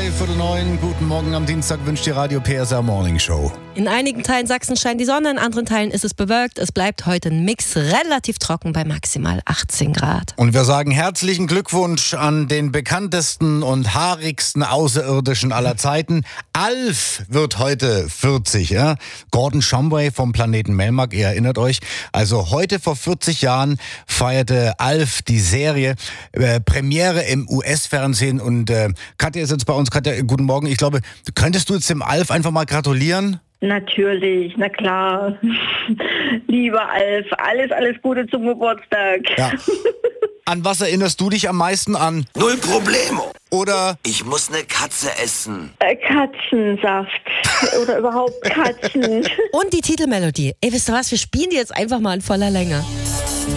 3:45. Guten Morgen am Dienstag wünscht die Radio PSR Morning Show. In einigen Teilen Sachsen scheint die Sonne, in anderen Teilen ist es bewölkt. Es bleibt heute ein Mix relativ trocken bei maximal 18 Grad. Und wir sagen herzlichen Glückwunsch an den bekanntesten und haarigsten Außerirdischen aller Zeiten. Alf wird heute 40. Ja? Gordon Shumway vom Planeten Melmac, ihr erinnert euch. Also heute vor 40 Jahren feierte Alf die Serie Premiere im US-Fernsehen. Und Katja ist jetzt bei uns. Katja, guten Morgen. Ich glaube, könntest du jetzt dem Alf einfach mal gratulieren? Natürlich, na klar. Lieber Alf, alles Gute zum Geburtstag. Ja. An was erinnerst du dich am meisten an? Null Problemo. Oder? Ich muss eine Katze essen. Katzensaft. Oder überhaupt Katzen. Und die Titelmelodie. Ey, wisst ihr was? Wir spielen die jetzt einfach mal in voller Länge.